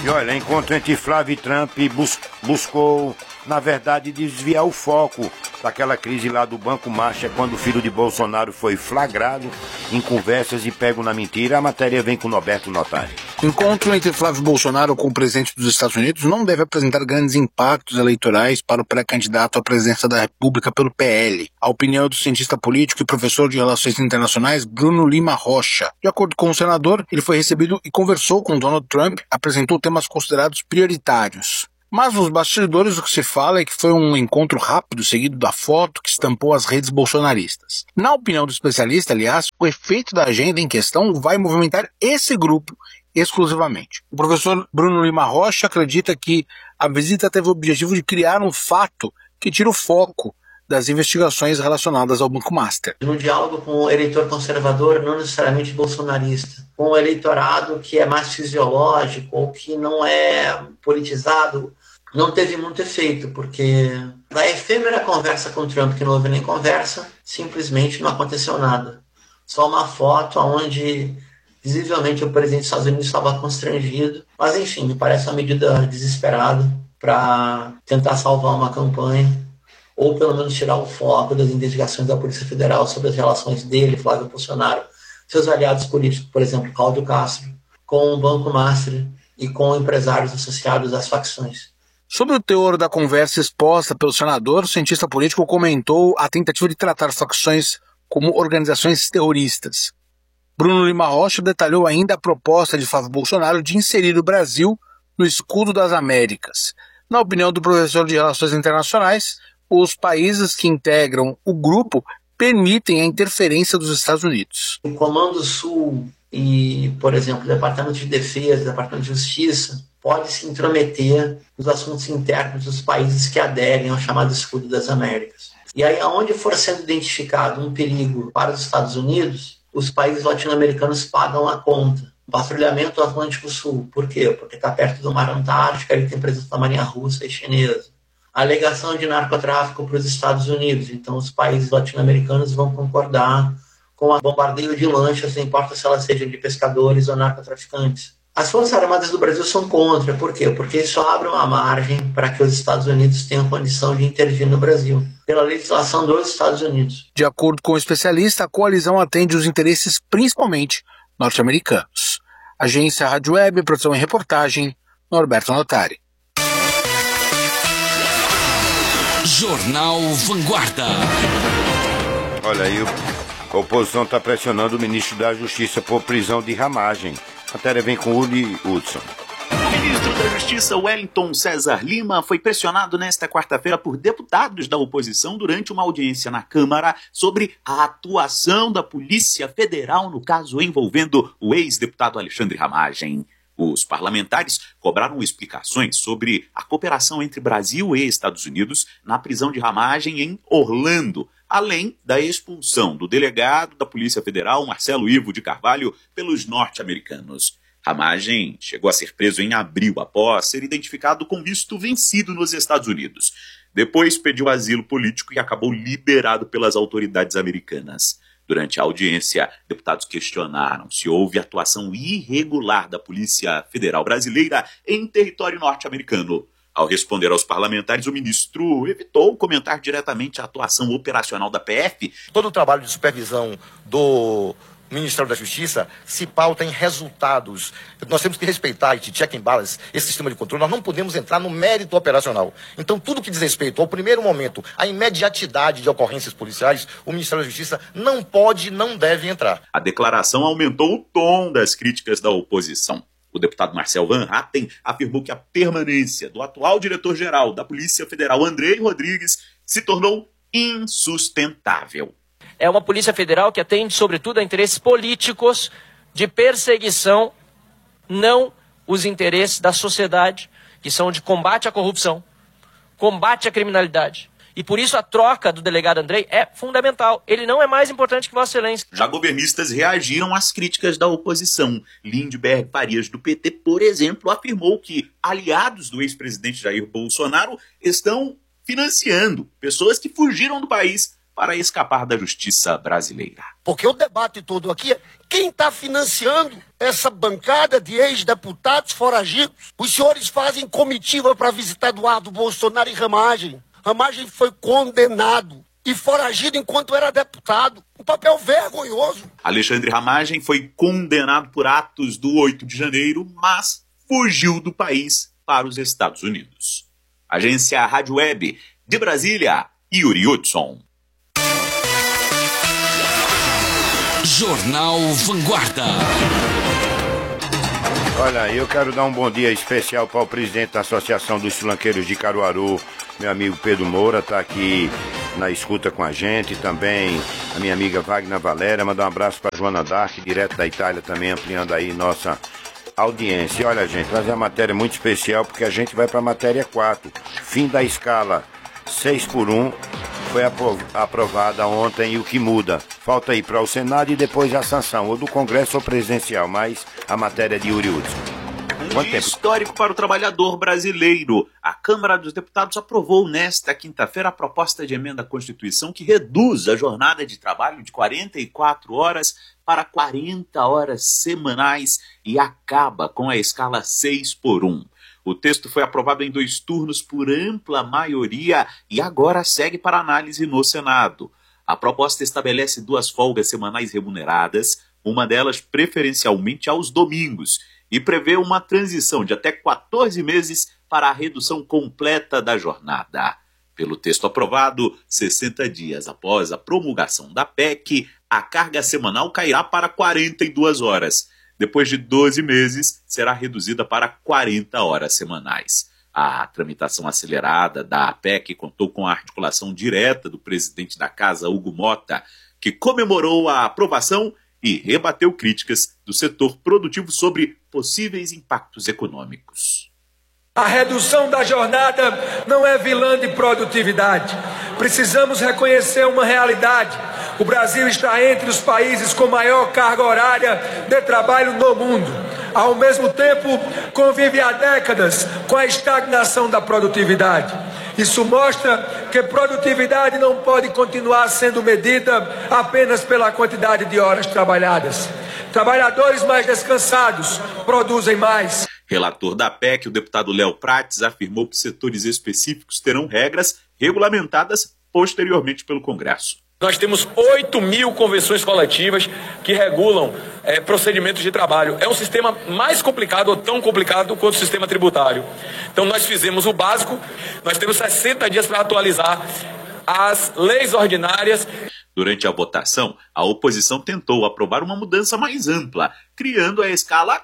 E olha, encontro entre Flávio e Trump buscou, na verdade, desviar o foco daquela crise lá do Banco Master, quando o filho de Bolsonaro foi flagrado em conversas e pego na mentira. A matéria vem com Norberto Notari. Encontro entre Flávio Bolsonaro com o presidente dos Estados Unidos não deve apresentar grandes impactos eleitorais para o pré-candidato à presidência da República pelo PL. A opinião é do cientista político e professor de Relações Internacionais Bruno Lima Rocha. De acordo com o senador, ele foi recebido e conversou com Donald Trump, apresentou temas considerados prioritários. Mas nos bastidores o que se fala é que foi um encontro rápido seguido da foto que estampou as redes bolsonaristas. Na opinião do especialista, aliás, o efeito da agenda em questão vai movimentar esse grupo exclusivamente. O professor Bruno Lima Rocha acredita que a visita teve o objetivo de criar um fato que tira o foco das investigações relacionadas ao Banco Master. No diálogo com o eleitor conservador, não necessariamente bolsonarista, com o eleitorado que é mais fisiológico ou que não é politizado, não teve muito efeito, porque na efêmera conversa com o Trump, que não houve nem conversa, simplesmente não aconteceu nada. Só uma foto onde visivelmente o presidente dos Estados Unidos estava constrangido, mas enfim, me parece uma medida desesperada para tentar salvar uma campanha, ou pelo menos tirar o foco das investigações da Polícia Federal sobre as relações dele, Flávio Bolsonaro, seus aliados políticos, por exemplo, Cláudio Castro, com o Banco Master e com empresários associados às facções. Sobre o teor da conversa exposta pelo senador, o cientista político comentou a tentativa de tratar facções como organizações terroristas. Bruno Lima Rocha detalhou ainda a proposta de Flávio Bolsonaro de inserir o Brasil no escudo das Américas. Na opinião do professor de Relações Internacionais, os países que integram o grupo permitem a interferência dos Estados Unidos. O Comando Sul e, por exemplo, o Departamento de Defesa, o Departamento de Justiça, pode se intrometer nos assuntos internos dos países que aderem ao chamado Escudo das Américas. E aí, aonde for sendo identificado um perigo para os Estados Unidos, os países latino-americanos pagam a conta. Patrulhamento do Atlântico Sul. Por quê? Porque está perto do Mar Antártico, ele tem presença da Marinha Russa e Chinesa. Alegação de narcotráfico para os Estados Unidos. Então, os países latino-americanos vão concordar com o bombardeio de lanchas, não importa se elas sejam de pescadores ou narcotraficantes. As Forças Armadas do Brasil são contra. Por quê? Porque isso abre uma margem para que os Estados Unidos tenham condição de intervir no Brasil, pela legislação dos Estados Unidos. De acordo com o especialista, a coalizão atende os interesses principalmente norte-americanos. Agência Rádio Web, produção e reportagem, Norberto Notari. Jornal Vanguarda. Olha aí, a oposição está pressionando o ministro da Justiça por prisão de ramagem. A matéria vem com Uli Hudson. O ministro da Justiça, Wellington César Lima, foi pressionado nesta quarta-feira por deputados da oposição durante uma audiência na Câmara sobre a atuação da Polícia Federal no caso envolvendo o ex-deputado Alexandre Ramagem. Os parlamentares cobraram explicações sobre a cooperação entre Brasil e Estados Unidos na prisão de Ramagem em Orlando, além da expulsão do delegado da Polícia Federal, Marcelo Ivo de Carvalho, pelos norte-americanos. Ramagem chegou a ser preso em abril após ser identificado com visto vencido nos Estados Unidos. Depois pediu asilo político e acabou liberado pelas autoridades americanas. Durante a audiência, deputados questionaram se houve atuação irregular da Polícia Federal Brasileira em território norte-americano. Ao responder aos parlamentares, o ministro evitou comentar diretamente a atuação operacional da PF. Todo o trabalho de supervisão do Ministério da Justiça se pauta em resultados. Nós temos que respeitar esse check and balance, esse sistema de controle. Nós não podemos entrar no mérito operacional. Então, tudo que diz respeito ao primeiro momento, à imediatidade de ocorrências policiais, o Ministério da Justiça não pode, não deve entrar. A declaração aumentou o tom das críticas da oposição. O deputado Marcel Van Hatten afirmou que a permanência do atual diretor-geral da Polícia Federal, Andrei Rodrigues, se tornou insustentável. É uma Polícia Federal que atende, sobretudo, a interesses políticos de perseguição, não os interesses da sociedade, que são de combate à corrupção, combate à criminalidade. E por isso a troca do delegado Andrei é fundamental. Ele não é mais importante que Vossa Excelência. Já governistas reagiram às críticas da oposição. Lindbergh Farias, do PT, por exemplo, afirmou que aliados do ex-presidente Jair Bolsonaro estão financiando pessoas que fugiram do país para escapar da justiça brasileira. Porque o debate todo aqui é quem está financiando essa bancada de ex-deputados foragidos. Os senhores fazem comitiva para visitar Eduardo Bolsonaro e Ramagem. Ramagem foi condenado e foragido enquanto era deputado. Um papel vergonhoso. Alexandre Ramagem foi condenado por atos do 8 de janeiro, mas fugiu do país para os Estados Unidos. Agência Rádio Web de Brasília, Yuri Hudson. Jornal Vanguarda. Olha, eu quero dar um bom dia especial para o presidente da Associação dos Sulanqueiros de Caruaru, meu amigo Pedro Moura, está aqui na escuta com a gente, também a minha amiga Wagner Valéria, mandar um abraço para Joana Dark, direto da Itália, também ampliando aí nossa audiência. E olha, gente, mas é uma matéria muito especial, porque a gente vai para a matéria 4, fim da escala 6x1, foi aprovada ontem, e o que muda? Falta aí para o Senado e depois a sanção, ou do Congresso ou presidencial, mas a matéria de Yuri Hudson. Quanto tempo? Histórico para o trabalhador brasileiro. A Câmara dos Deputados aprovou nesta quinta-feira a proposta de emenda à Constituição que reduz a jornada de trabalho de 44 horas para 40 horas semanais e acaba com a escala 6x1. O texto foi aprovado em 2 turnos por ampla maioria e agora segue para análise no Senado. A proposta estabelece 2 folgas semanais remuneradas, uma delas preferencialmente aos domingos, e prevê uma transição de até 14 meses para a redução completa da jornada. Pelo texto aprovado, 60 dias após a promulgação da PEC, a carga semanal cairá para 42 horas. Depois de 12 meses, será reduzida para 40 horas semanais. A tramitação acelerada da PEC contou com a articulação direta do presidente da Casa, Hugo Mota, que comemorou a aprovação e rebateu críticas do setor produtivo sobre possíveis impactos econômicos. A redução da jornada não é vilã de produtividade. Precisamos reconhecer uma realidade. O Brasil está entre os países com maior carga horária de trabalho no mundo. Ao mesmo tempo, convive há décadas com a estagnação da produtividade. Isso mostra que produtividade não pode continuar sendo medida apenas pela quantidade de horas trabalhadas. Trabalhadores mais descansados produzem mais. Relator da PEC, o deputado Léo Prates, afirmou que setores específicos terão regras regulamentadas posteriormente pelo Congresso. Nós temos 8.000 convenções coletivas que regulam procedimentos de trabalho. É um sistema mais complicado ou tão complicado quanto o sistema tributário. Então nós fizemos o básico, nós temos 60 dias para atualizar as leis ordinárias. Durante a votação, a oposição tentou aprovar uma mudança mais ampla, criando a escala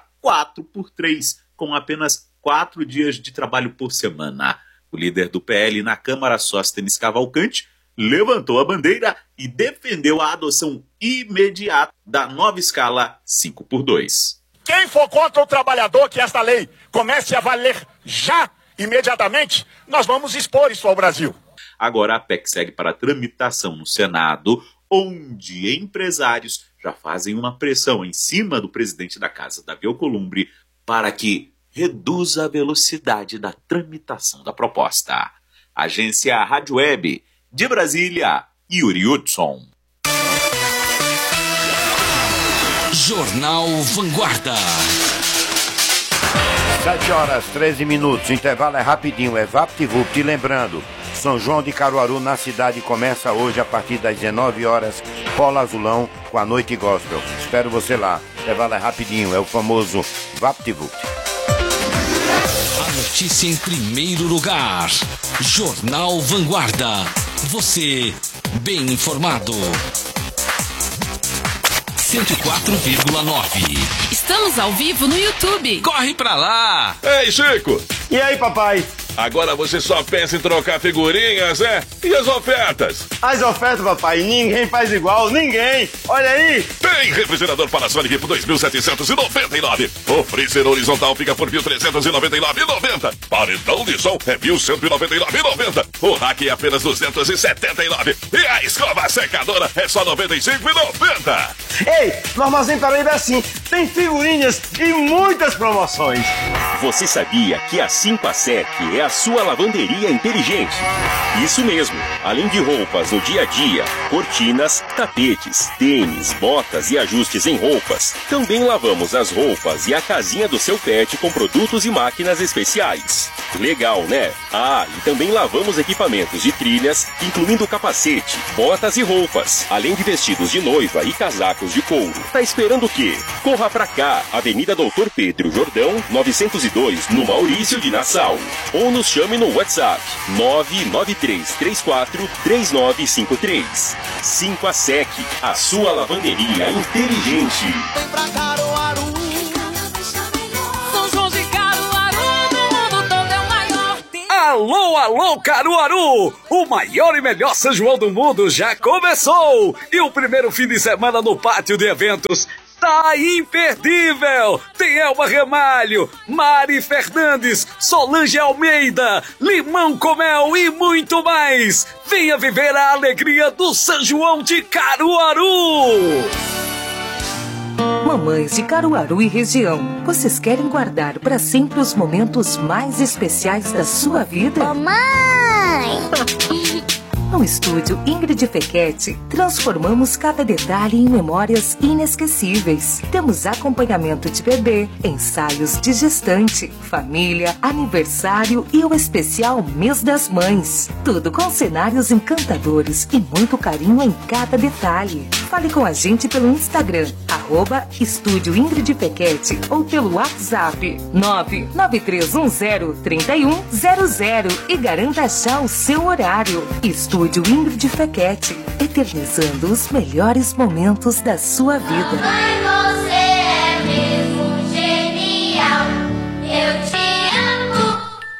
4x3, com apenas 4 dias de trabalho por semana. O líder do PL na Câmara, Sóstenes Cavalcante, levantou a bandeira e defendeu a adoção imediata da nova escala 5x2. Quem for contra o trabalhador que esta lei comece a valer já, imediatamente, nós vamos expor isso ao Brasil. Agora a PEC segue para tramitação no Senado, onde empresários já fazem uma pressão em cima do presidente da Casa, Davi Alcolumbre, para que reduza a velocidade da tramitação da proposta. Agência Rádio Web de Brasília, Yuri Hudson. Jornal Vanguarda. 7h13, intervalo é rapidinho, é VaptVupt. E lembrando, São João de Caruaru na cidade começa hoje a partir das 19 horas, Polo Azulão com a Noite Gospel. Espero você lá, intervalo é rapidinho, é o famoso VaptVupt. A notícia em primeiro lugar, Jornal Vanguarda. Você, bem informado. 104,9. Estamos ao vivo no YouTube. Corre pra lá! Ei, Chico! E aí, papai? Agora você só pensa em trocar figurinhas, né? E as ofertas? As ofertas, papai, ninguém faz igual, ninguém! Olha aí! Tem refrigerador Panasonic por 2.799. O freezer horizontal fica por 1.399,90. Paredão de som é 1.199,90. O rack é apenas 279. E a escova secadora é só 95,90. Ei, no Armazém Paraíba é assim, tem figurinhas e muitas promoções. Você sabia que a 5 a 7 é a sua lavanderia inteligente. Isso mesmo, além de roupas no dia a dia, cortinas, tapetes, tênis, botas e ajustes em roupas, também lavamos as roupas e a casinha do seu pet com produtos e máquinas especiais. Legal, né? Ah, e também lavamos equipamentos de trilhas, incluindo capacete, botas e roupas, além de vestidos de noiva e casacos de couro. Tá esperando o quê? Corra pra cá, Avenida Doutor Pedro Jordão, 902, no Maurício de Nassau. Ou nos chame no WhatsApp, 993343953. 5 a SEC, a sua lavanderia inteligente. Vem pra Caruaru. São João de Caruaru, no mundo todo é o maior. Alô, alô, Caruaru! O maior e melhor São João do mundo já começou! E o primeiro fim de semana no pátio de eventos tá imperdível! Tem Elba Ramalho, Mari Fernandes, Solange Almeida, Limão com Mel e muito mais! Venha viver a alegria do São João de Caruaru! Mamães de Caruaru e região, vocês querem guardar para sempre os momentos mais especiais da sua vida? Mamãe! No estúdio Ingrid Fequete, transformamos cada detalhe em memórias inesquecíveis. Temos acompanhamento de bebê, ensaios de gestante, família, aniversário e o especial Mês das Mães. Tudo com cenários encantadores e muito carinho em cada detalhe. Fale com a gente pelo Instagram, @Estúdio Ingrid Fequete, ou pelo WhatsApp 993103100 e garanta já o seu horário. Estúdio Ingrid Fequete, eternizando os melhores momentos da sua vida. Mamãe, você é mesmo genial. Eu te amo.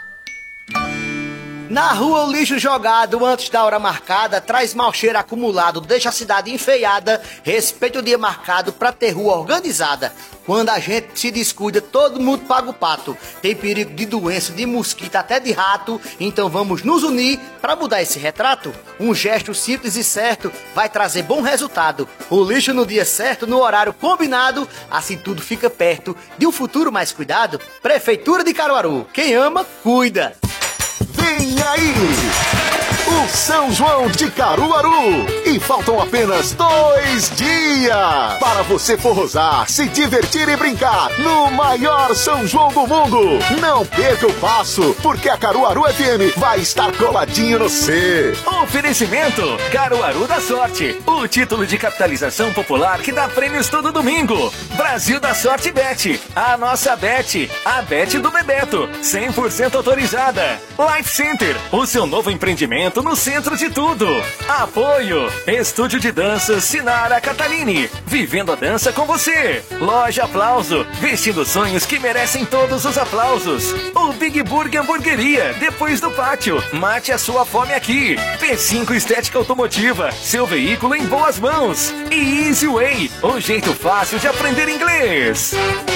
Na rua, o lixo jogado antes da hora marcada traz mau cheiro acumulado, deixa a cidade enfeiada. Respeite o dia marcado pra ter rua organizada. Quando a gente se descuida, todo mundo paga o pato. Tem perigo de doença, de mosquito, até de rato. Então vamos nos unir pra mudar esse retrato. Um gesto simples e certo vai trazer bom resultado. O lixo no dia certo, no horário combinado. Assim tudo fica perto de um futuro mais cuidado. Prefeitura de Caruaru, quem ama, cuida. Vem aí! O São João de Caruaru! E faltam apenas 2 dias para você forrosar, se divertir e brincar no maior São João do mundo! Não perca o passo, porque a Caruaru FM vai estar coladinho no C. Oferecimento Caruaru da Sorte, o título de capitalização popular que dá prêmios todo domingo. Brasil da Sorte Bet, a nossa Bet, a Bet do Bebeto, 100% autorizada. Life Center, o seu novo empreendimento no centro de tudo. Apoio Estúdio de Dança Sinara Catalini, vivendo a dança com você. Loja Aplauso, vestindo sonhos que merecem todos os aplausos. O Big Burger Hamburgueria, depois do pátio, mate a sua fome aqui. P5 Estética Automotiva, seu veículo em boas mãos. E Easy Way, o jeito fácil de aprender inglês.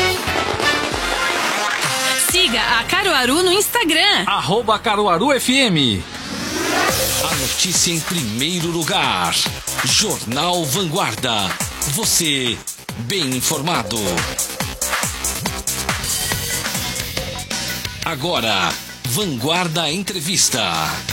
Siga a Caruaru no Instagram. @CaruaruFM. A notícia em primeiro lugar. Jornal Vanguarda. Você bem informado. Agora, Vanguarda Entrevista.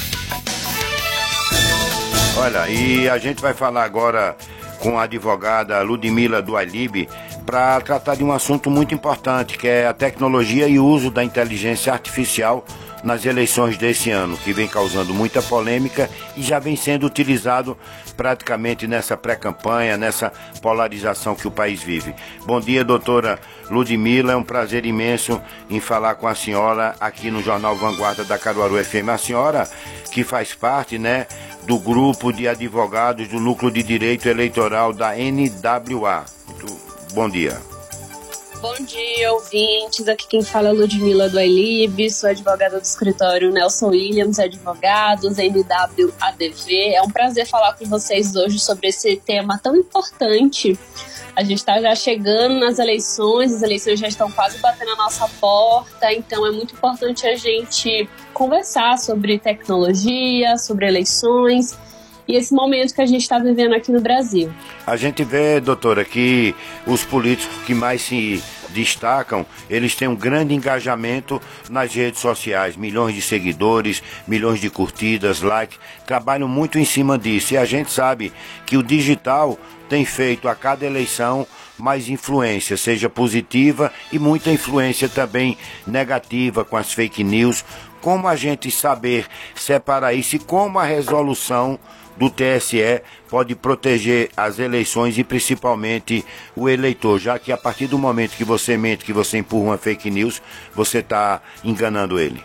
Olha, e a gente vai falar agora com a advogada Ludmila do Ailib para tratar de um assunto muito importante, que é a tecnologia e o uso da inteligência artificial nas eleições desse ano, que vem causando muita polêmica e já vem sendo utilizado praticamente nessa pré-campanha, nessa polarização que o país vive. Bom dia, doutora Ludmila, é um prazer imenso em falar com a senhora aqui no Jornal Vanguarda da Caruaru FM. A senhora que faz parte, né, do grupo de advogados do Núcleo de Direito Eleitoral da NWA. Bom dia. Bom dia, ouvintes. Aqui quem fala é Ludmila do Ailib, sou advogada do escritório Nelson Williams Advogados, NWADV. É um prazer falar com vocês hoje sobre esse tema tão importante. A gente está já chegando nas eleições, as eleições já estão quase batendo a nossa porta, então é muito importante a gente conversar sobre tecnologia, sobre eleições e esse momento que a gente está vivendo aqui no Brasil. A gente vê, doutora, que os políticos que mais se destacam, eles têm um grande engajamento nas redes sociais, milhões de seguidores, milhões de curtidas, likes, trabalham muito em cima disso. E a gente sabe que o digital tem feito a cada eleição mais influência, seja positiva e muita influência também negativa com as fake news. Como a gente saber separar isso e como a resolução do TSE pode proteger as eleições e principalmente o eleitor, já que a partir do momento que você mente, que você empurra uma fake news, você está enganando ele?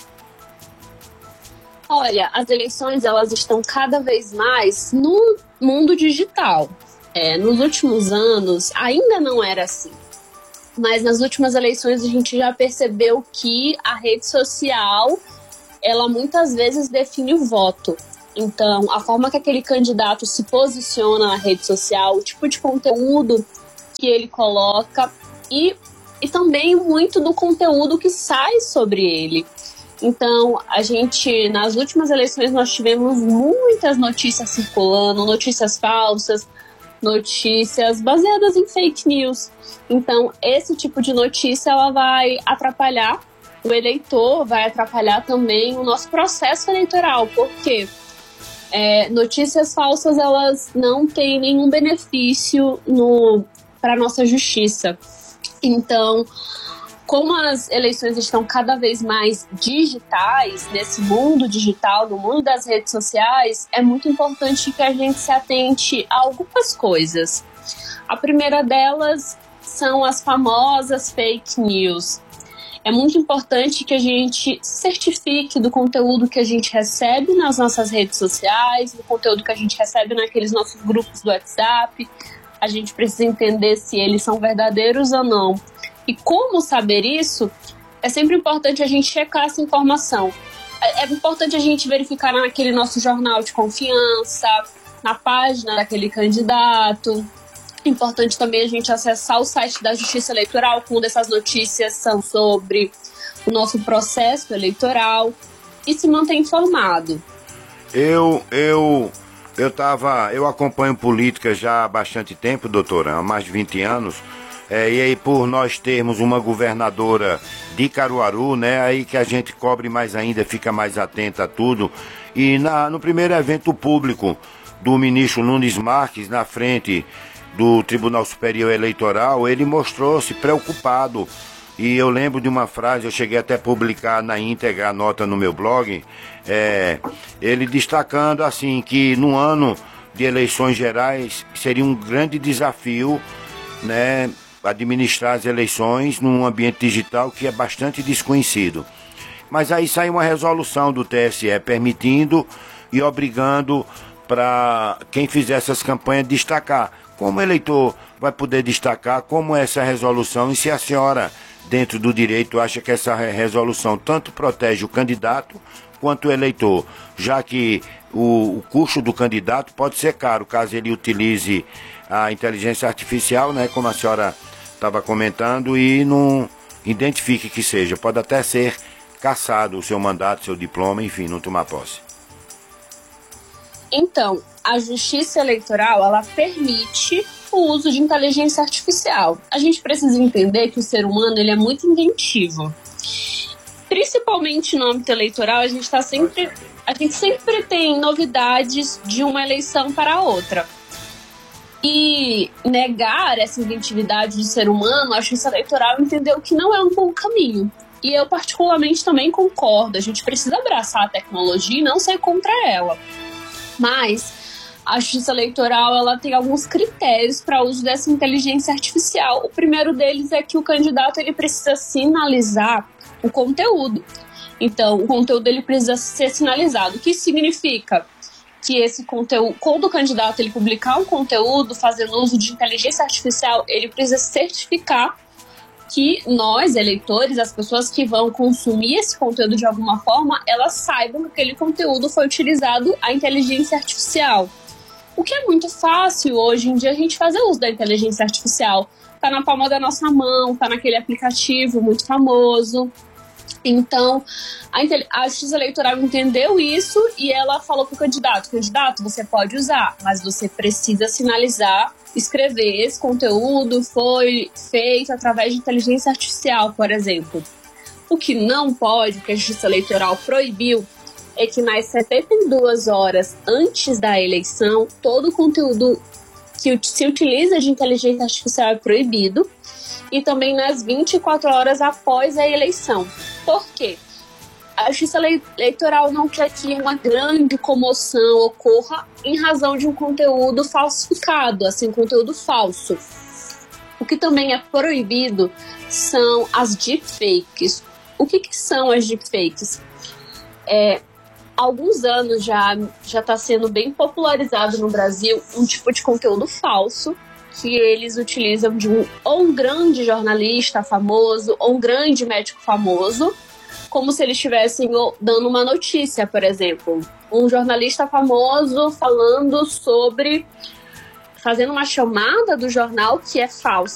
Olha, as eleições elas estão cada vez mais no mundo digital. Nos últimos anos ainda não era assim, mas nas últimas eleições a gente já percebeu que a rede social ela muitas vezes define o voto. Então, a forma que aquele candidato se posiciona na rede social, o tipo de conteúdo que ele coloca e também muito do conteúdo que sai sobre ele. Então, nas últimas eleições, nós tivemos muitas notícias circulando, notícias falsas, notícias baseadas em fake news. Então, esse tipo de notícia ela vai atrapalhar o eleitor, vai atrapalhar também o nosso processo eleitoral, porque notícias falsas elas não têm nenhum benefício para a nossa justiça. Então, como as eleições estão cada vez mais digitais, nesse mundo digital, no mundo das redes sociais, é muito importante que a gente se atente a algumas coisas. A primeira delas são as famosas fake news. É muito importante que a gente certifique do conteúdo que a gente recebe nas nossas redes sociais, do conteúdo que a gente recebe naqueles nossos grupos do WhatsApp. A gente precisa entender se eles são verdadeiros ou não. E como saber isso? É sempre importante a gente checar essa informação. É importante a gente verificar naquele nosso jornal de confiança, na página daquele candidato. É importante também a gente acessar o site da Justiça Eleitoral, quando essas notícias são sobre o nosso processo eleitoral, e se manter informado. Eu acompanho política já há bastante tempo, doutora, há mais de 20 anos. E aí, por nós termos uma governadora de Caruaru, né, aí que a gente cobre mais ainda, fica mais atento a tudo. E no primeiro evento público do ministro Nunes Marques, na frente do Tribunal Superior Eleitoral, ele mostrou-se preocupado. E eu lembro de uma frase, eu cheguei até a publicar na íntegra a nota no meu blog, ele destacando assim que no ano de eleições gerais seria um grande desafio, né, administrar as eleições num ambiente digital que é bastante desconhecido. Mas aí sai uma resolução do TSE permitindo e obrigando para quem fizer essas campanhas destacar. Como o eleitor vai poder destacar como é essa resolução e se a senhora, dentro do direito, acha que essa resolução tanto protege o candidato quanto o eleitor, já que o custo do candidato pode ser caro caso ele utilize a inteligência artificial, né, como a senhora estava comentando, e não identifique que seja. Pode até ser cassado o seu mandato, seu diploma, enfim, não tomar posse. Então, a Justiça Eleitoral, ela permite o uso de inteligência artificial. A gente precisa entender que o ser humano ele é muito inventivo. Principalmente no âmbito eleitoral, a gente sempre tem novidades de uma eleição para a outra. E negar essa inventividade do ser humano, a Justiça Eleitoral entendeu que não é um bom caminho. E eu particularmente também concordo. A gente precisa abraçar a tecnologia e não ser contra ela. Mas a Justiça Eleitoral ela tem alguns critérios para o uso dessa inteligência artificial. O primeiro deles é que o candidato ele precisa sinalizar o conteúdo. Então, o conteúdo ele precisa ser sinalizado. O que significa? Que esse conteúdo, quando o candidato ele publicar um conteúdo fazendo uso de inteligência artificial, ele precisa certificar que nós, eleitores, as pessoas que vão consumir esse conteúdo de alguma forma, elas saibam que aquele conteúdo foi utilizado a inteligência artificial. O que é muito fácil hoje em dia a gente fazer uso da inteligência artificial. Tá na palma da nossa mão, tá naquele aplicativo muito famoso. Então, a Justiça Eleitoral entendeu isso e ela falou para o candidato, você pode usar, mas você precisa sinalizar escrever esse conteúdo foi feito através de inteligência artificial, por exemplo. O que não pode, que a Justiça Eleitoral proibiu, é que nas 72 horas antes da eleição, todo o conteúdo que se utiliza de inteligência artificial é proibido, e também nas 24 horas após a eleição. Por quê? A Justiça Eleitoral não quer que uma grande comoção ocorra em razão de um conteúdo falsificado, assim, conteúdo falso. O que também é proibido são as deepfakes. O que são as deepfakes? Há alguns anos já está sendo bem popularizado no Brasil um tipo de conteúdo falso que eles utilizam de um grande jornalista famoso ou um grande médico famoso, como se eles estivessem dando uma notícia, por exemplo. Um jornalista famoso fazendo uma chamada do jornal que é falsa.